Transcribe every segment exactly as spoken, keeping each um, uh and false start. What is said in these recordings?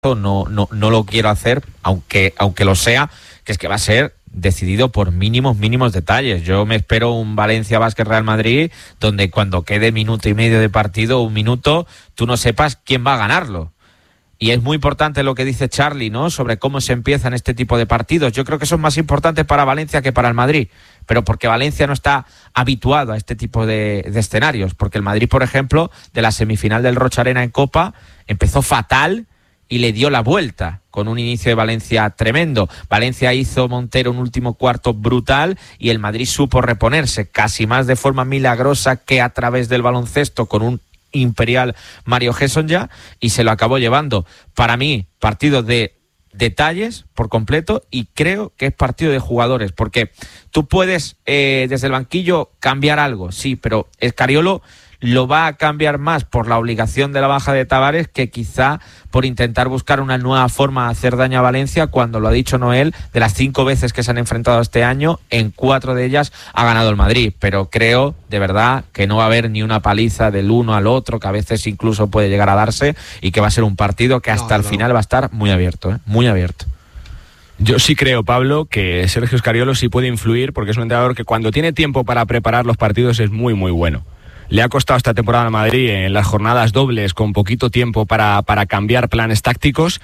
no, no, no lo quiero hacer, aunque, aunque lo sea, que es que va a ser decidido por mínimos, mínimos detalles. Yo me espero un Valencia Basket Real Madrid donde cuando quede minuto y medio de partido, un minuto, tú no sepas quién va a ganarlo. Y es muy importante lo que dice Charlie, ¿no?, sobre cómo se empiezan este tipo de partidos. Yo creo que son más importantes para Valencia que para el Madrid, pero porque Valencia no está habituado a este tipo de, de escenarios. Porque el Madrid, por ejemplo, de la semifinal del Rocha Arena en Copa, empezó fatal y le dio la vuelta con un inicio de Valencia tremendo. Valencia hizo Montero un último cuarto brutal y el Madrid supo reponerse casi más de forma milagrosa que a través del baloncesto con un imperial Mario Hesonja y se lo acabó llevando. Para mí, partido de detalles por completo y creo que es partido de jugadores, porque tú puedes eh, desde el banquillo cambiar algo, sí, pero Scariolo lo va a cambiar más por la obligación de la baja de Tavares que quizá por intentar buscar una nueva forma de hacer daño a Valencia, cuando lo ha dicho Noel, de las cinco veces que se han enfrentado este año, en cuatro de ellas ha ganado el Madrid. Pero creo, de verdad, que no va a haber ni una paliza del uno al otro, que a veces incluso puede llegar a darse, y que va a ser un partido que hasta no, el no. final va a estar muy abierto, ¿eh? muy abierto. Yo sí creo, Pablo, que Sergio Scariolo sí puede influir, porque es un entrenador que cuando tiene tiempo para preparar los partidos es muy, muy bueno. Le ha costado esta temporada al Madrid en las jornadas dobles con poquito tiempo para, para cambiar planes tácticos,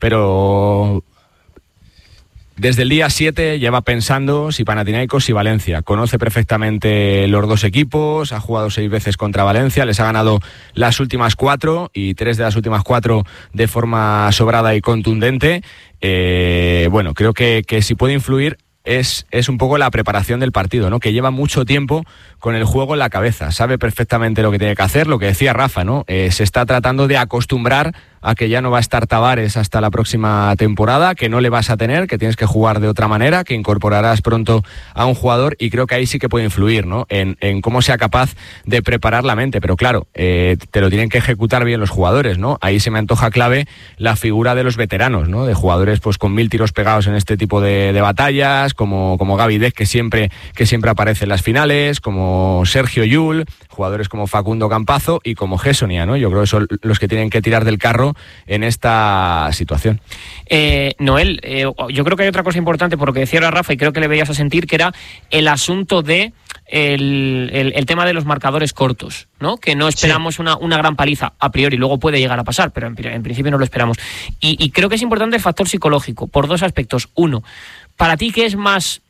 pero desde el día siete lleva pensando si Panathinaikos y Valencia. Conoce perfectamente los dos equipos, ha jugado seis veces contra Valencia, les ha ganado las últimas cuatro y tres de las últimas cuatro de forma sobrada y contundente. Eh, bueno, creo que, que si puede influir es, es un poco la preparación del partido, ¿no?, que lleva mucho tiempo con el juego en la cabeza, sabe perfectamente lo que tiene que hacer, lo que decía Rafa, ¿no? Eh, se está tratando de acostumbrar a que ya no va a estar Tavares hasta la próxima temporada, que no le vas a tener, que tienes que jugar de otra manera, que incorporarás pronto a un jugador, y creo que ahí sí que puede influir, ¿no?, en, en cómo sea capaz de preparar la mente, pero claro, eh, te lo tienen que ejecutar bien los jugadores, ¿no? Ahí se me antoja clave la figura de los veteranos, ¿no?, de jugadores pues con mil tiros pegados en este tipo de, de batallas, como, como Gaby Deck, que siempre, que siempre aparece en las finales, como Sergio Llull, jugadores como Facundo Campazo y como Hesonja, ¿no? Yo creo que son los que tienen que tirar del carro en esta situación. Eh, Noel, eh, yo creo que hay otra cosa importante por lo que decía ahora Rafa, y creo que le veías a sentir, que era el asunto de el, el, el tema de los marcadores cortos, ¿no? Que no esperamos sí. una, una gran paliza a priori, luego puede llegar a pasar, pero en, en principio no lo esperamos. Y, y creo que es importante el factor psicológico, por dos aspectos. Uno, para ti, ¿qué es más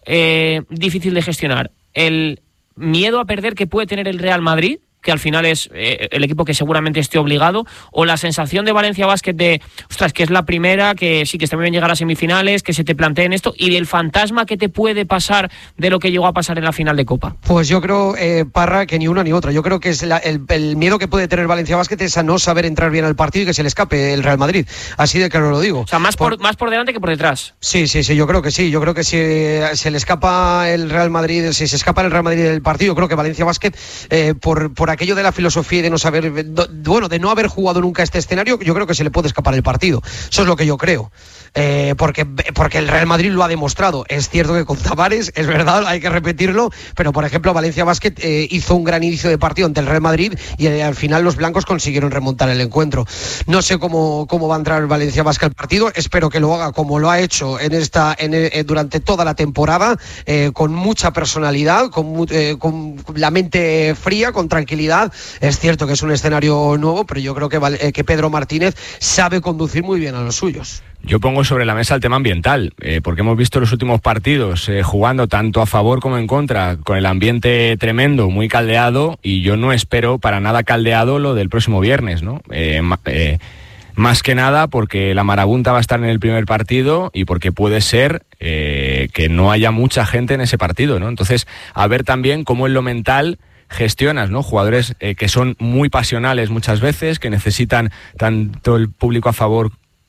eh, difícil de gestionar? El miedo a perder que puede tener el Real Madrid, que al final es eh, el equipo que seguramente esté obligado, o la sensación de Valencia Basket de, ostras, que es la primera, que sí, que está muy bien llegar a semifinales, que se te planteen esto, y del fantasma que te puede pasar de lo que llegó a pasar en la final de Copa? Pues yo creo, eh, Parra, que ni una ni otra. Yo creo que es la, el, el miedo que puede tener Valencia Basket es a no saber entrar bien al partido y que se le escape el Real Madrid. Así de claro lo digo. O sea, más por, por más por delante que por detrás. Sí, sí, sí, yo creo que sí. Yo creo que si se le escapa el Real Madrid, si se escapa el Real Madrid del partido, yo creo que Valencia Basket, eh, por, por aquello de la filosofía y de no saber, bueno, de no haber jugado nunca este escenario, yo creo que se le puede escapar el partido. Eso es lo que yo creo. Eh, porque, porque el Real Madrid lo ha demostrado. Es cierto que con Tavares, es verdad, hay que repetirlo, pero por ejemplo Valencia Basket eh, hizo un gran inicio de partido ante el Real Madrid y eh, al final los blancos consiguieron remontar el encuentro. No sé cómo, cómo va a entrar Valencia Basket al partido, espero que lo haga como lo ha hecho en esta en, eh, durante toda la temporada, eh, con mucha personalidad, con, eh, con la mente fría, con tranquilidad. Es cierto que es un escenario nuevo, pero yo creo que, eh, que Pedro Martínez sabe conducir muy bien a los suyos. Yo pongo sobre la mesa el tema ambiental, eh, porque hemos visto los últimos partidos eh, jugando tanto a favor como en contra, con el ambiente tremendo, muy caldeado, y yo no espero para nada caldeado lo del próximo viernes, ¿no? Eh, eh, más que nada porque la marabunta va a estar en el primer partido y porque puede ser eh, que no haya mucha gente en ese partido, ¿no? Entonces, a ver también cómo en lo mental gestionas, ¿no? Jugadores eh, que son muy pasionales muchas veces, que necesitan tanto el público a favor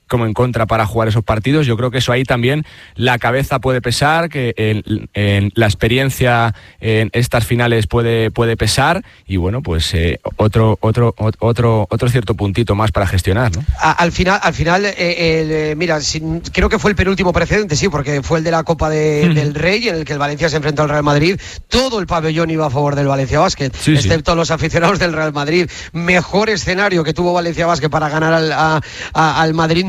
como en contra para jugar esos partidos. Yo creo que eso ahí también la cabeza puede pesar, que en, en la experiencia en estas finales puede, puede pesar, y bueno, pues eh, otro, otro, otro, otro cierto puntito más para gestionar, ¿no? Al final, al final eh, eh, mira, si, creo que fue el penúltimo precedente, sí, porque fue el de la Copa de, del Rey, en el que el Valencia se enfrentó al Real Madrid. Todo el pabellón iba a favor del Valencia Basket, sí, excepto sí. los aficionados del Real Madrid. Mejor escenario que tuvo Valencia Basket para ganar al, a, a, al Madrid